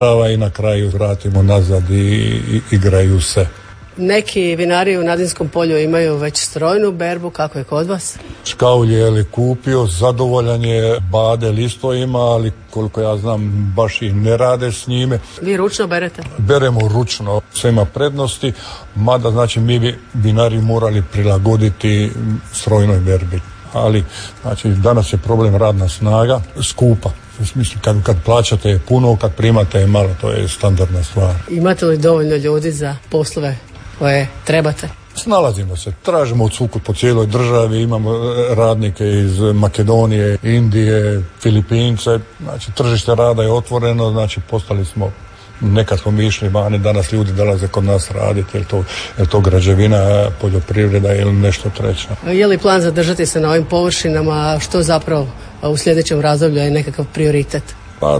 i na kraju vratimo nazad i igraju se. Neki vinari u Nadinskom polju imaju već strojnu berbu, kako je kod vas? Škaulj je kupio, zadovoljan je, Badel isto ima, ali koliko ja znam baš i ne rade s njime. Vi ručno berete? Beremo ručno, sve ima prednosti, mada znači mi bi vinari morali prilagoditi strojnoj berbi. Ali znači danas je problem radna snaga, skupa. Mislim, kad plaćate puno, kad primate malo, to je standardna stvar. Imate li dovoljno ljudi za poslove koje trebate? Snalazimo se, tražimo od svukud po cijeloj državi, imamo radnike iz Makedonije, Indije, Filipince, znači tržište rada je otvoreno, znači postali smo, nekad smo mi išli vani, danas ljudi dolaze kod nas raditi, je to građevina, poljoprivreda ili nešto treće. Je li plan zadržati se na ovim površinama, što zapravo u sljedećem razdoblju je nekakav prioritet? Pa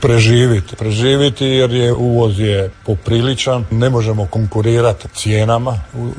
preživiti jer je uvoz je popriličan, ne možemo konkurirati cijenama,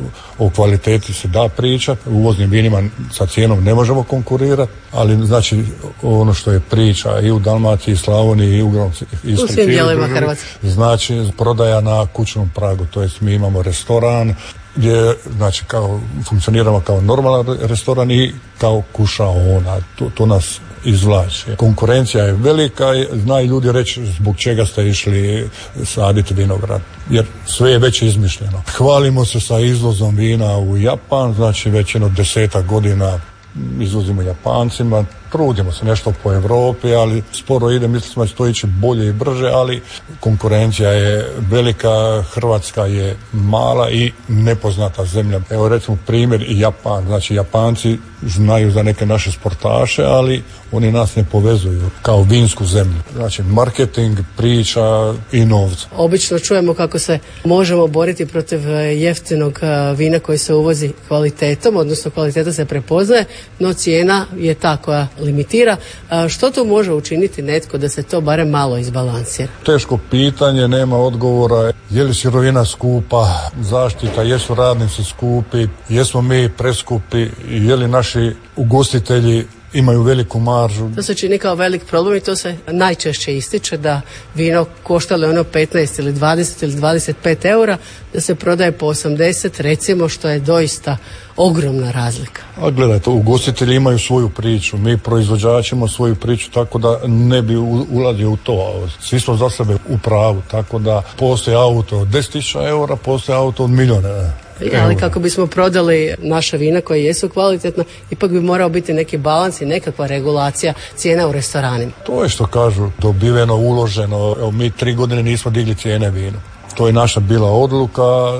o kvaliteti se da pričati, uvoznim vinima sa cijenom ne možemo konkurirati, ali znači ono što je priča i u Dalmaciji, Slavoniji i u svim dijelovima Hrvatske. Znači prodaja na kućnom pragu, to jest mi imamo restoran gdje znači kao funkcioniramo kao normalan restoran i kao kušaona, to nas izvlači. Konkurencija je velika, znaju ljudi reći zbog čega ste išli saditi vinograd, jer sve je već izmišljeno. Hvalimo se sa izvozom vina u Japan, znači već 10 godina izvozimo Japancima, trudimo se nešto po Europi, ali sporo ide, mislimo da će to ići bolje i brže, ali konkurencija je velika, Hrvatska je mala i nepoznata zemlja. Evo recimo primjer Japan, znači Japanci znaju za neke naše sportaše, ali oni nas ne povezuju kao vinsku zemlju. Znači marketing, priča i novca. Obično čujemo kako se možemo boriti protiv jeftinog vina koji se uvozi kvalitetom, odnosno kvaliteta se prepoznaje, no cijena je ta koja limitira. Što to može učiniti netko da se to barem malo izbalansira? Teško pitanje, nema odgovora. Je li sirovina skupa, zaštita, jesu radnici skupi, jesmo mi preskupi, je li naši ugostitelji imaju veliku maržu. To se čini kao velik problem i to se najčešće ističe da vino koštalo 15 ili 20 ili 25 eura, da se prodaje po 80, recimo, što je doista ogromna razlika. A gledajte, ugostitelji imaju svoju priču, mi proizvođači imamo svoju priču, tako da ne bi ulazio u to. Svi smo za sebe u pravu, tako da postoji auto od 10.000 eura, postoji auto od milijuna. Ali kako bismo prodali naša vina koja jesu kvalitetna, ipak bi morao biti neki balans i nekakva regulacija cijena u restoranima. To je što kažu, dobiveno, uloženo. Evo, mi 3 godine nismo digli cijene vina. To je naša bila odluka,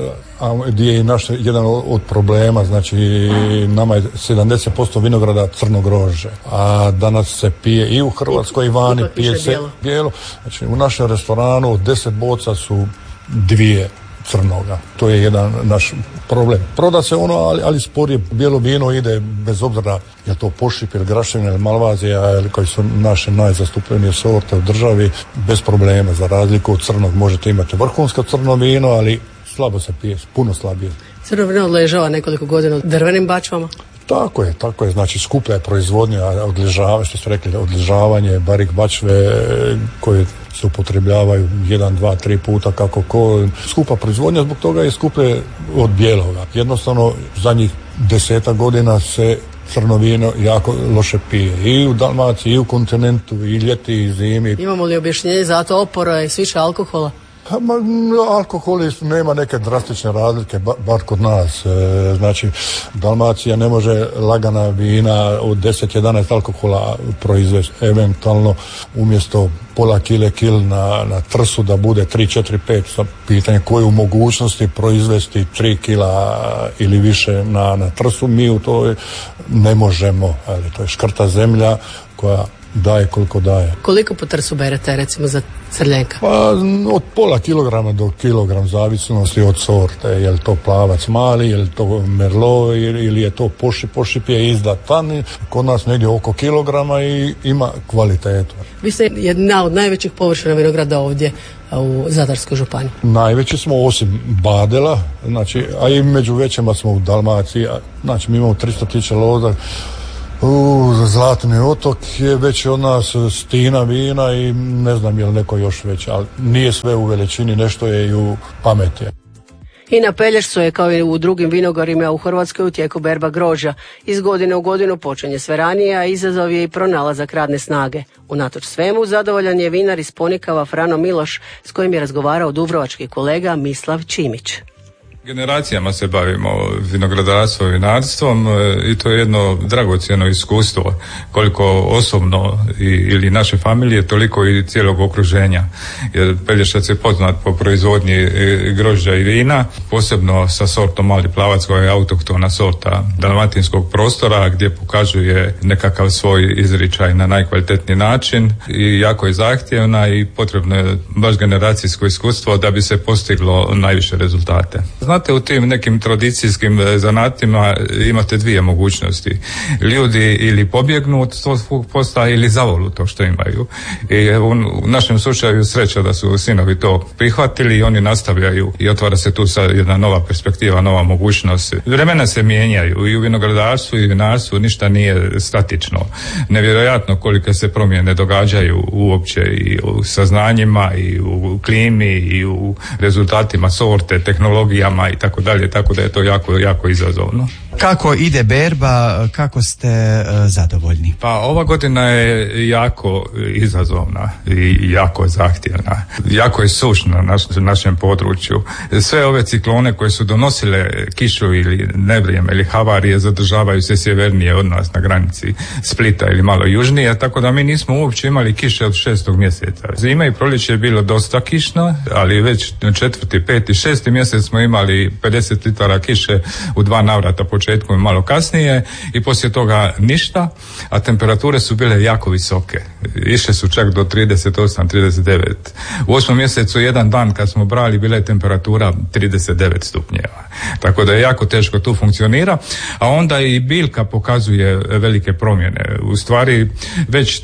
a gdje je naš jedan od problema, znači nama je 70% vinograda crno grožđe, a danas se pije i u Hrvatskoj i vani, pije se bijelo. Znači u našem restoranu od 10 boca su 2 crnoga. To je jedan naš problem. Proda se ono, ali sporije. Bijelo vino ide bez obzira je to Pošip ili Graševina ili Malvazija ili koji su naše najzastupljenije sorte u državi, bez problema. Za razliku od crnog možete imati vrhunsko crno vino, ali slabo se pije, puno slabije. Crno vino odležava nekoliko godina u drvenim bačvama? Tako je. Znači skuplja je proizvodnja, odležavanje, što ste rekli, odležavanje, barik bačve koje se upotrebljavaju 1, 2, 3 puta kako ko. Skupa proizvodnja, zbog toga je skuplje od bijeloga. Jednostavno, zadnjih 10 godina se crno vino jako loše pije. I u Dalmaciji, i u kontinentu, i ljeti, i zimi. Imamo li objašnjenje za to opora i više alkohola? Alkohol nema neke drastične razlike, bar kod nas. Znači, Dalmacija ne može lagana vina od 10-11 alkohola proizvesti. Eventualno umjesto pola kil na trsu da bude 3, 4, 5. Sa pitanje koje u mogućnosti proizvesti 3 kila ili više na trsu. Mi u to ne možemo. Ali to je škrta zemlja koja daje koliko daje. Koliko po trsu berete, recimo, za crljenka? Pa od pola kilograma do kilogram, zavisnosti od sorte. Je li to plavac mali, je li to merlot ili je to Pošip je izdatan. Kod nas negdje oko kilograma i ima kvalitetu. Vi ste jedna od najvećih površina vinograda ovdje u Zadarskoj županiji. Najveći smo osim Badela, znači, a i među većima smo u Dalmaciji. Znači mi imamo 300.000 loza Zlatni otok je već od nas Stina vina i ne znam je li neko još već, ali nije sve u veličini, nešto je i u pameti. I na Pelješcu je kao i u drugim vinogorima u Hrvatskoj u tijeku berba grožđa. Iz godine u godinu počinje sve ranije, a izazov je i pronalazak radne snage. Unatoč svemu, zadovoljan je vinar iz Ponikava Frano Miloš, s kojim je razgovarao dubrovački kolega Mislav Čimić. Generacijama se bavimo vinogradarstvom i vinarstvom i to je jedno dragocjeno iskustvo, koliko osobno ili naše familije, toliko i cijelog okruženja. Jer Pelješac je poznat po proizvodnji grožđa i vina, posebno sa sortom Mali plavac koja je autohtona sorta dalmatinskog prostora gdje pokazuje nekakav svoj izričaj na najkvalitetniji način i jako je zahtjevna i potrebno je baš generacijsko iskustvo da bi se postiglo najviše rezultate. Znate, u tim nekim tradicijskim zanatima imate dvije mogućnosti. Ljudi ili pobjegnu od svog posla ili zavolu to što imaju. I u našem slučaju sreća da su sinovi to prihvatili i oni nastavljaju i otvara se tu sad jedna nova perspektiva, nova mogućnost. Vremena se mijenjaju i u vinogradarstvu i vinarstvu ništa nije statično. Nevjerojatno kolike se promjene događaju uopće i u saznanjima i u klimi i u rezultatima sorte, tehnologijama i tako dalje, tako da je to jako, jako izazovno. Kako ide berba, kako ste zadovoljni? Pa ova godina je jako izazovna i jako zahtjevna. Jako je sušna na našem području. Sve ove ciklone koje su donosile kišu ili nevrijeme ili havarije zadržavaju se sjevernije od nas na granici Splita ili malo južnije, tako da mi nismo uopće imali kiše od 6. mjeseca. Zima i proljeće je bilo dosta kišno, ali već 4., 5., 6. mjesec smo imali 50 litara kiše u 2 navrata početkom i malo kasnije i poslije toga ništa, a temperature su bile jako visoke. Išle su čak do 38, 39. U 8. mjesecu jedan dan kad smo brali bila je temperatura 39 stupnjeva. Tako da je jako teško tu funkcionira, a onda i biljka pokazuje velike promjene. U stvari već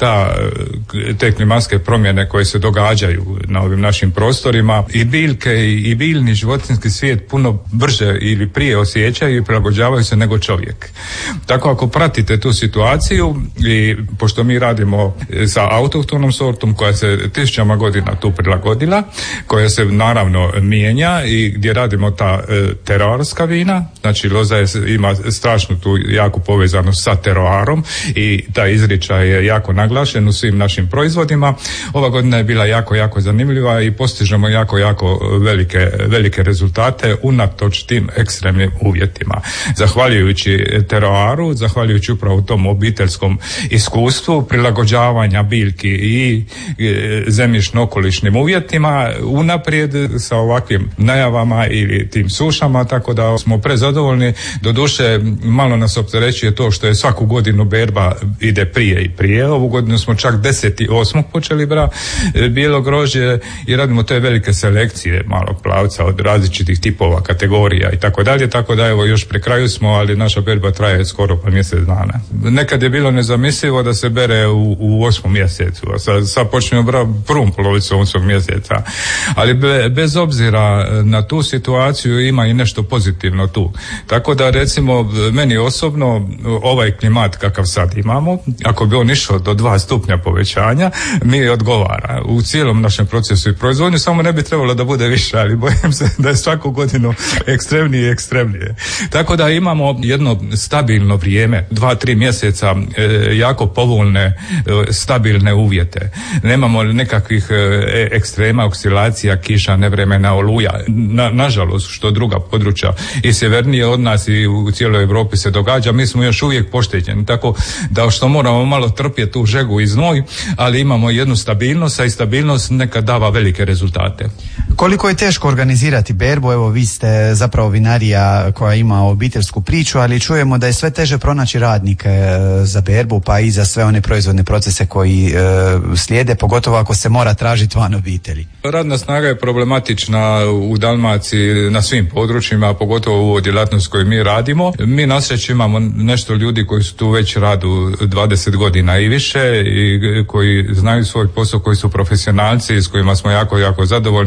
te klimatske promjene koje se događaju na ovim našim prostorima i biljke i biljni životinjski svijet puno brže ili prije osjećaju i prilagođavaju se nego čovjek. Tako ako pratite tu situaciju i pošto mi radimo sa autohtonom sortom koja se tisućama godina tu prilagodila, koja se naravno mijenja i gdje radimo ta teroarska vina, znači loza ima strašnu tu jako povezanost sa teroarom i taj izričaj je jako naglašen u svim našim proizvodima. Ova godina je bila jako, jako zanimljiva i postižemo jako, jako velike rezultate unatoč tim ekstremnim uvjetima. Zahvaljujući teroaru, zahvaljujući upravo tom obiteljskom iskustvu prilagođavanja biljki i zemljišno-okolišnim uvjetima unaprijed sa ovakvim najavama ili tim sušama, tako da smo prezadovoljni. Doduše, malo nas opterećuje to što je svaku godinu berba ide prije i prije. Ovu godinu smo čak 10.8. počeli bijelo grožđe i radimo te velike selekcije malog plavca od različitih tipova, kategorija i tako dalje, tako da evo još pri kraju smo, ali naša berba traje skoro pa mjesec dana. Nekad je bilo nezamislivo da se bere u 8. mjesecu, a sad počnemo prvom polovicom 8. mjeseca, ali bez obzira na tu situaciju ima i nešto pozitivno tu. Tako da recimo meni osobno ovaj klimat kakav sad imamo, ako bi on išao do 2 stupnja povećanja, mi odgovara u cijelom našem procesu i proizvodnju, samo ne bi trebalo da bude više, ali bojim se da je svaku godinu ekstremnije i ekstremnije. Tako da imamo jedno stabilno vrijeme, 2-3 mjeseca jako povoljne, stabilne uvjete. Nemamo nekakvih ekstrema, oscilacija, kiša, nevremena, oluja. Nažalost, što druga područja i sjevernije od nas i u cijeloj Europi se događa, mi smo još uvijek pošteđeni. Tako da što moramo malo trpjeti tu žegu i znoj, ali imamo jednu stabilnost, a i stabilnost nekad dava velike rezultate. Koliko je teško organizirati berbu? Evo, vi ste zapravo vinarija koja ima obiteljsku priču, ali čujemo da je sve teže pronaći radnike za berbu, pa i za sve one proizvodne procese koji slijede, pogotovo ako se mora tražiti van obitelji. Radna snaga je problematična u Dalmaciji na svim područjima, pogotovo u ovoj djelatnosti koju mi radimo. Mi na sreću imamo nešto ljudi koji su tu već radu 20 godina i više i koji znaju svoj posao, koji su profesionalci, s kojima smo jako, jako zadovoljni. Uspostavili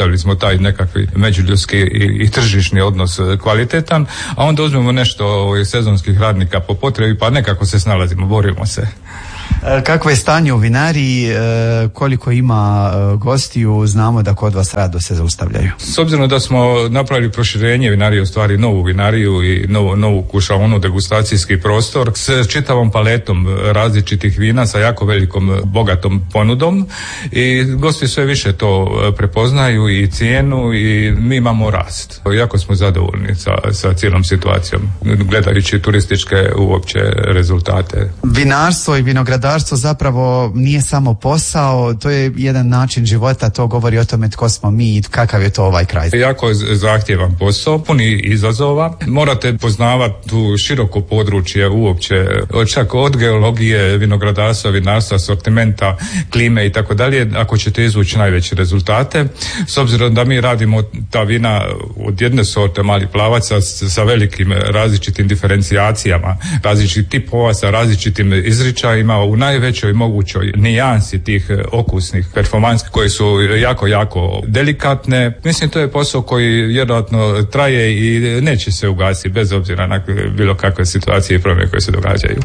uspostavili smo taj nekakvi međuljudski i tržišni odnos kvalitetan, a onda uzmemo nešto sezonskih radnika po potrebi, pa nekako se snalazimo, borimo se. Kakvo je stanje u vinariji, koliko ima gostiju, znamo da kod vas rado se zaustavljaju? S obzirom da smo napravili proširenje vinarije, u stvari novu vinariju i novu kušaonu, degustacijski prostor s čitavom paletom različitih vina sa jako velikom, bogatom ponudom i gosti sve više to prepoznaju i cijenu i mi imamo rast. Jako smo zadovoljni sa cijelom situacijom, gledajući turističke uopće rezultate. Vinarstvo i vinogradarstvo zapravo nije samo posao, to je jedan način života, to govori o tome tko smo mi i kakav je to ovaj kraj. Jako zahtjevan posao, puni izazova. Morate poznavati tu široko područje uopće, čak od geologije, vinogradarstva, vinarstva, sortimenta, klime i tako dalje, ako ćete izvući najveće rezultate. S obzirom da mi radimo ta vina od jedne sorte malih plavaca sa velikim različitim diferencijacijama, različitih tipova, sa različitim izričajima, u najvećoj mogućoj nijansi tih okusnih performanski koje su jako delikatne. Mislim, to je posao koji vjerojatno traje i neće se ugasiti bez obzira na bilo kakve situacije i promjene koje se događaju.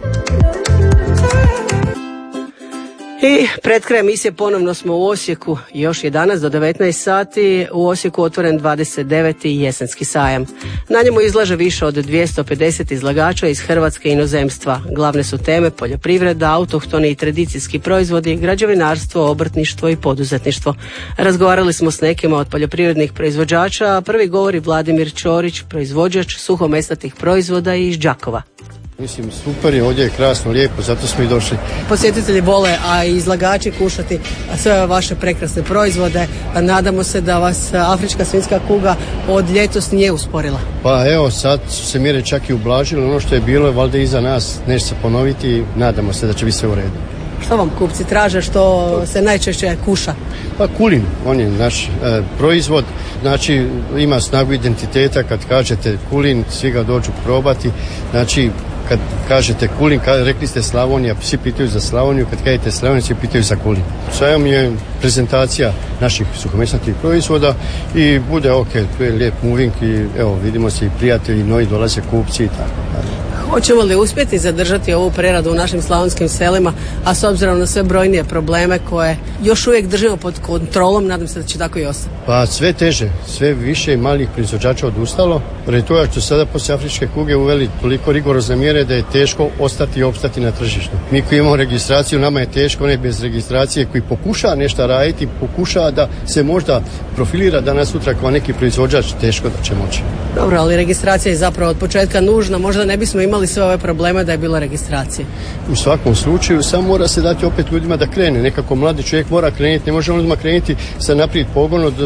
I pred krajem emisije ponovno smo u Osijeku, još je danas do 19 sati u Osijeku otvoren 29. jesenski sajam. Na njemu izlaže više od 250 izlagača iz Hrvatske i inozemstva. Glavne su teme poljoprivreda, autohtoni i tradicijski proizvodi, građevinarstvo, obrtništvo i poduzetništvo. Razgovarali smo s nekima od poljoprivrednih proizvođača, a prvi govori Vladimir Ćorić, proizvođač suhomesnatih proizvoda iz Đakova. Mislim, super je, ovdje je krasno, lijepo, zato smo i došli. Posjetitelji vole, a i izlagači kušati sve vaše prekrasne proizvode. Nadamo se da vas afrička svinjska kuga od ljetos nije usporila. Pa evo, sad su se mjere čak i ublažile, ono što je bilo je valjda iza nas, neće se ponoviti, nadamo se da će biti sve u redu. Što vam kupci traže, što se najčešće kuša? Pa kulin, on je naš proizvod, znači ima snagu identiteta, kad kažete kulin, svi ga dođu probati, znači kad kažete kulin, rekli ste Slavonija, svi pitaju za Slavoniju, kad kažete Slavoniju, svi pitaju za kulin. Sajam je prezentacija naših suhomesnatih proizvoda i bude ok, tu je lijep moving i evo vidimo se i prijatelji, novi dolaze kupci i tako. Hoćemo li uspjeti zadržati ovu preradu u našim slavonskim selima, a s obzirom na sve brojnije probleme koje još uvijek držimo pod kontrolom, nadam se da će tako i ostati? Pa sve teže, sve više malih proizvođača odustalo, jer to što sada poslije afričke kuge uveli toliko rigorozne mjere da je teško ostati i opstati na tržištu. Mi koji imamo registraciju, nama je teško, onaj bez registracije koji pokuša nešto raditi, pokuša da se možda profilira danas sutra kao neki proizvođač, teško da će moći. Dobro, ali registracija je zapravo od početka nužna, možda ne bismo imali sve ove probleme da je bila registracija. U svakom slučaju, samo mora se dati opet ljudima da krene. Nekako mladi čovjek mora krenuti, ne može on odmah krenuti sa naprijed pogon od,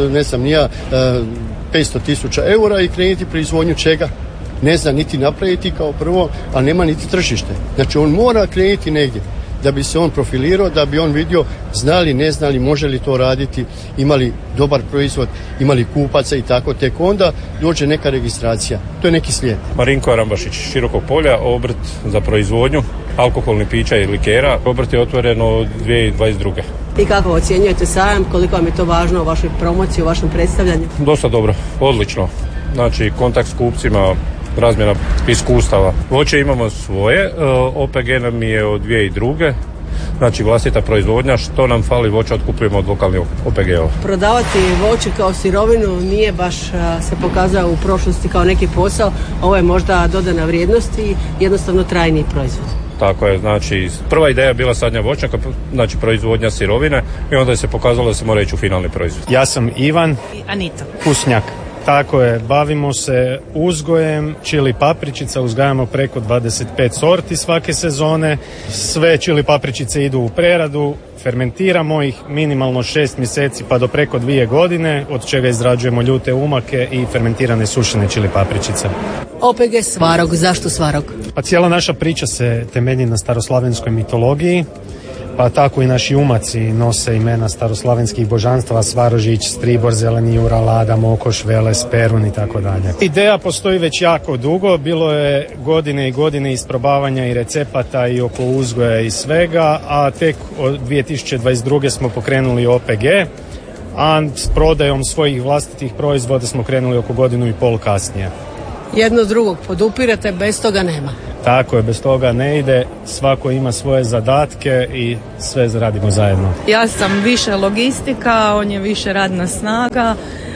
500.000 eura i krenuti proizvodnju čega. Ne zna niti napraviti kao prvo, a nema niti tržište. Znači on mora krenuti negdje da bi se on profilirao, da bi on vidio znali, ne znali, može li to raditi, imali dobar proizvod, imali kupaca i tako, tek onda dođe neka registracija. To je neki slijed. Marinko Arambašić, Širokog polja, obrt za proizvodnju alkoholnih pića i likera. Obrt je otvoren od 2022. I kako ocjenjujete sajam, koliko vam je to važno u vašoj promociji, u vašem predstavljanju? Dosta dobro, odlično. Znači, kontakt s kupcima, razmjena iskustava. Voće imamo svoje, OPG nam je od 2002. Znači vlastita proizvodnja, što nam fali voća otkupujemo od lokalnih OPG-ova. Prodavati voće kao sirovinu nije baš se pokazao u prošlosti kao neki posao, ovo je možda dodana vrijednost i jednostavno trajni proizvod. Tako je, znači prva ideja je bila sadnja voćnjaka, znači proizvodnja sirovine i onda je se pokazalo da se mora ići u finalni proizvod. Ja sam Ivan. I Anita. Kusnjak. Tako je, bavimo se uzgojem čili papričica, uzgajamo preko 25 sorti svake sezone, sve čili papričice idu u preradu, fermentiramo ih minimalno 6 mjeseci pa do preko 2 godine, od čega izrađujemo ljute umake i fermentirane sušene čili papričice. OPG Svarog, zašto Svarog? Pa cijela naša priča se temelji na staroslavenskoj mitologiji, pa tako i naši umaci nose imena staroslavenskih božanstava, Svarožić, Stribor, Zeleni Jura, Lada, Mokoš, Veles, Perun i tako dalje. Ideja postoji već jako dugo, bilo je godine i godine isprobavanja i recepata i oko uzgoja i svega, a tek od 2022. smo pokrenuli OPG a s prodajom svojih vlastitih proizvoda smo krenuli oko 1.5 godinu kasnije. Jedno drugog podupirate, bez toga nema. Tako je, bez toga ne ide, svako ima svoje zadatke i sve radimo zajedno. Ja sam više logistika, on je više radna snaga,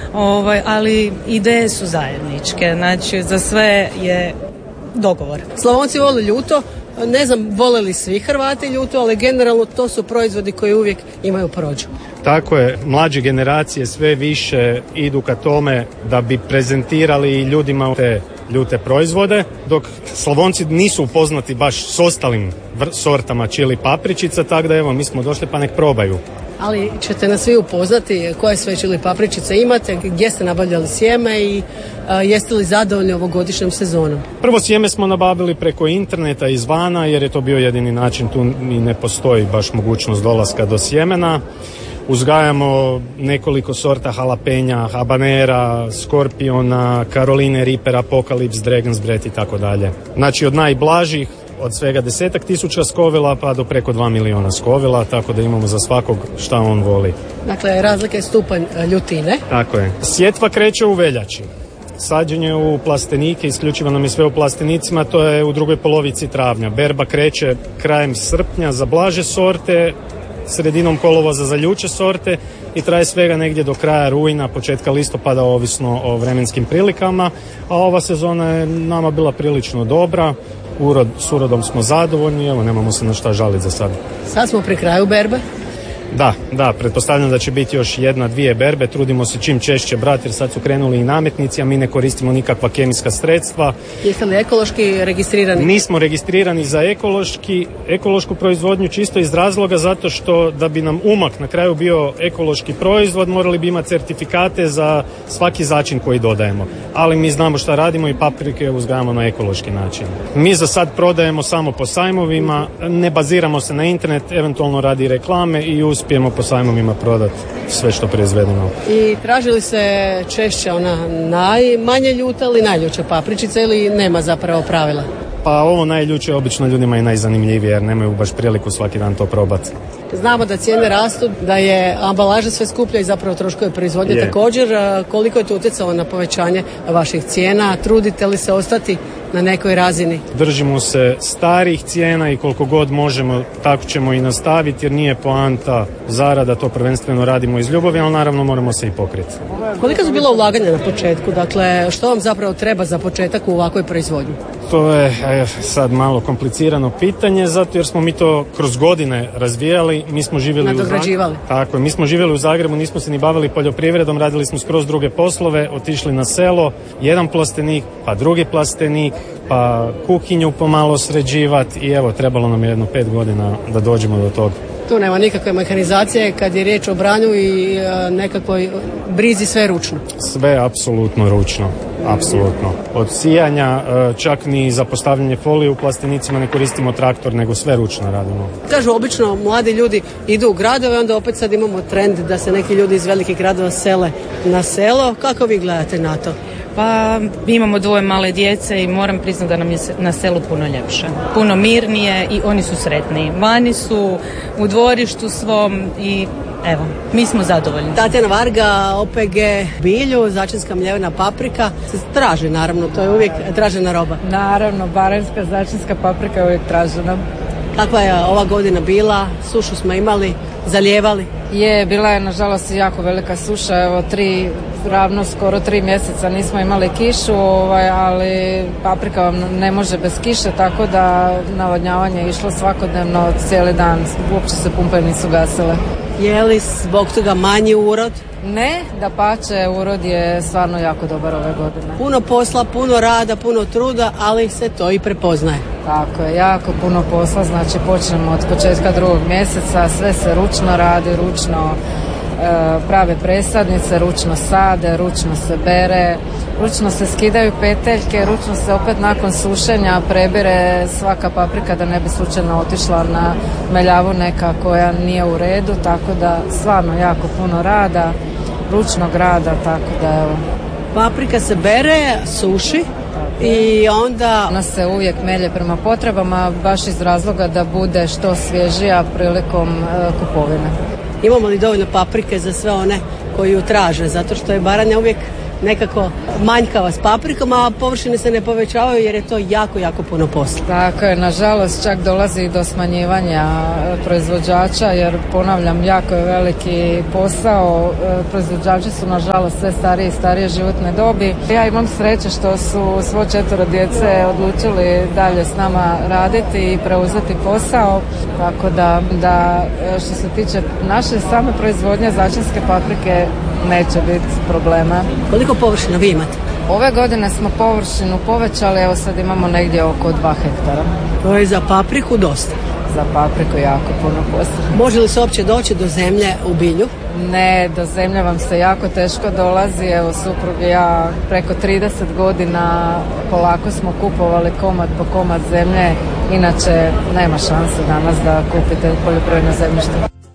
ali ideje su zajedničke, znači za sve je dogovor. Slavonci vole ljuto, ne znam vole li svi Hrvati ljuto, ali generalno to su proizvodi koji uvijek imaju prođu. Tako je, mlađe generacije sve više idu ka tome da bi prezentirali ljudima te ljute proizvode, dok Slavonci nisu upoznati baš s ostalim sortama čili papričica, tako da evo mi smo došli pa nek probaju. Ali ćete nas svi upoznati koje sve čili papričice imate, gdje ste nabavljali sjeme i jeste li zadovoljni ovogodišnjom sezonom? Prvo sjeme smo nabavili preko interneta izvana jer je to bio jedini način, tu ni ne postoji baš mogućnost dolaska do sjemena. Uzgajamo nekoliko sorta halapenja, habanera, skorpiona, Caroline Reaper, Apocalypse, Dragon's Breath i tako dalje. Znači od najblažih, od svega 10.000 skovila pa do preko 2 miliona skovila, tako da imamo za svakog šta on voli. Dakle, razlika je stupanj ljutine. Tako je. Sjetva kreće u veljači. Sađenje u plastenike, isključivo nam je sve u plastenicima, to je u drugoj polovici travnja. Berba kreće krajem srpnja za blaže sorte, sredinom kolovoza za ljuće sorte i traje svega negdje do kraja rujna, početka listopada, ovisno o vremenskim prilikama, a ova sezona je nama bila prilično dobra. S urodom smo zadovoljni, evo nemamo se na šta žaliti za sad. Sad smo pri kraju berbe. Da, pretpostavljam da će biti još 1-2 berbe, trudimo se čim češće brati jer sad su krenuli i nametnici, a mi ne koristimo nikakva kemijska sredstva. Jeste li ekološki registrirani? Nismo registrirani za ekološku proizvodnju čisto iz razloga zato što da bi nam umak na kraju bio ekološki proizvod morali bi imati certifikate za svaki začin koji dodajemo. Ali mi znamo šta radimo i paprike uzgajamo na ekološki način. Mi za sad prodajemo samo po sajmovima, ne baziramo se na internet, eventualno radi reklame i uspijemo po sajmovima prodati sve što proizvedemo. I tražili se češće ona najmanje ljuta ili najljuća papričica ili nema zapravo pravila? Pa ovo najljuće obično ljudima je najzanimljivije jer nemaju baš priliku svaki dan to probati. Znamo da cijene rastu, da je ambalaža sve skuplja i zapravo troškovi proizvodnje također. Koliko je to utjecalo na povećanje vaših cijena? Trudite li se ostati na nekoj razini? Držimo se starih cijena i koliko god možemo tako ćemo i nastaviti jer nije poanta zarada, to prvenstveno radimo iz ljubavi, ali naravno moramo se i pokriti. Koliko su bila ulaganja na početku? Dakle, što vam zapravo treba za početak u ovakvoj proizvodnji? To je sad malo komplicirano pitanje, zato jer smo mi to kroz godine razvijali, mi smo živjeli Tako je, mi smo živjeli u Zagrebu, nismo se ni bavili poljoprivredom, radili smo skroz druge poslove, otišli na selo, jedan plastenik, pa drugi plastenik, pa kuhinju pomalo sređivati i evo, trebalo nam je 5 godina da dođemo do toga. Tu nema nikakve mehanizacije kad je riječ o branju i nekakvoj brizi, sve ručno. Sve apsolutno ručno, apsolutno. Od sijanja čak ni za postavljanje folije u plastenicima ne koristimo traktor, nego sve ručno radimo. Kažu, obično mladi ljudi idu u gradove, onda opet sad imamo trend da se neki ljudi iz velikih gradova sele na selo. Kako vi gledate na to? Pa imamo 2 male djece i moram priznati da nam je na selu puno ljepše. Puno mirnije i oni su sretniji. Vani su, u dvorištu svom i evo, mi smo zadovoljni. Tatjana Varga, OPG Bilju, začinska mljevena paprika se traži, naravno, to je uvijek tražena roba. Naravno, baranjska začinska paprika je uvijek tražena. Kakva je ova godina bila? Sušu smo imali, zalijevali? Bila je nažalost jako velika suša, evo skoro 3 mjeseca nismo imali kišu, ali paprika vam ne može bez kiše, tako da navodnjavanje je išlo svakodnevno cijeli dan, uopće se pumpe nisu gasile. Je li zbog toga manji urod? Ne, dapače, urod je stvarno jako dobar ove godine. Puno posla, puno rada, puno truda, ali se to i prepoznaje. Tako je, jako puno posla, znači počnemo od početka 2. mjeseca, sve se ručno radi, ručno prave presadnice, ručno sade, ručno se bere, ručno se skidaju peteljke, ručno se opet nakon sušenja prebire svaka paprika da ne bi slučajno otišla na meljavu neka koja nije u redu, tako da stvarno jako puno rada, ručnog rada, tako da evo. Paprika se bere, suši i onda... Ona se uvijek melje prema potrebama, baš iz razloga da bude što svježija prilikom kupovine. Imamo li dovoljno paprike za sve one koji ju traže, zato što je Baranja uvijek nekako manjkava s paprikom, a površine se ne povećavaju jer je to jako, jako puno posla. Tako je, nažalost čak dolazi i do smanjivanja proizvođača, jer ponavljam, jako je veliki posao. Proizvođači su nažalost sve starije i starije životne dobi. Ja imam sreće što su svo 4 djece odlučili dalje s nama raditi i preuzeti posao, tako da što se tiče naše same proizvodnje začinske paprike neće biti problema. Koliko površina vi imate? Ove godine smo površinu povećali, evo sad imamo negdje oko 2 hektara. To je za papriku dosta. Za papriku jako puno posla. Može li se uopće doći do zemlje u Bilju? Ne, do zemlje vam se jako teško dolazi. Evo, suprug i ja preko 30 godina polako smo kupovali komad po komad zemlje. Inače, nema šanse danas da kupite poljoprivredno zemljište.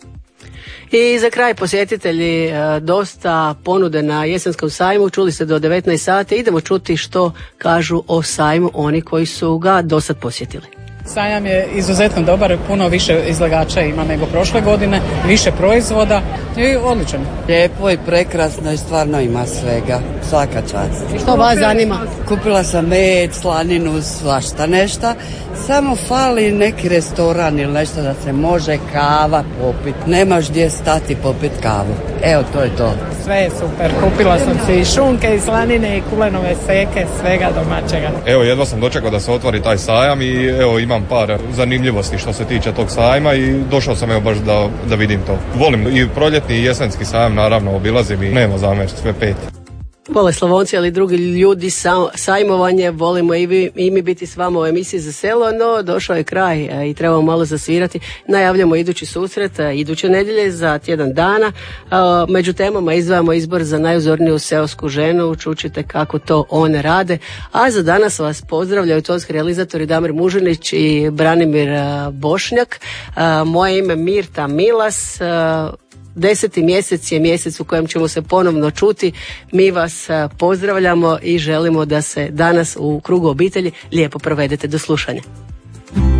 I za kraj, posjetitelji, dosta ponude na jesenskom sajmu, čuli ste do 19 sati, idemo čuti što kažu o sajmu oni koji su ga dosad posjetili. Sajam je izuzetno dobar, puno više izlagača ima nego prošle godine, više proizvoda i odličan. Lijepo i prekrasno i stvarno ima svega, svaka čast. Što vas zanima? Kupila sam med, slaninu, svašta nešto, samo fali neki restoran ili nešto da se može kava popit. Nemaš gdje stati popit kavu. Evo, to je to. Sve je super, kupila sam se i šunke, i slanine, i kulenove seke, svega domaćega. Evo, jedva sam dočekao da se otvori taj sajam i evo imam par zanimljivosti što se tiče tog sajma i došao sam evo baš da vidim to. Volim i proljetni i jesenski sajam, naravno obilazim i nema zamjer, sve 5. Vole Slavonci, ali i drugi ljudi sajmovanje, volimo i mi biti s vama u emisiji Za selo, no došao je kraj i trebamo malo zasvirati. Najavljamo idući susret iduće nedjelje za tjedan dana. Među temama izdvajamo izbor za najuzorniju seosku ženu, čućete kako to one rade. A za danas vas pozdravljaju tonski realizatori Damir Mužinić i Branimir Bošnjak. Moje ime Mirta Milas. 10. mjesec je mjesec u kojem ćemo se ponovno čuti. Mi vas pozdravljamo i želimo da se danas u krugu obitelji lijepo provedete. Do slušanja.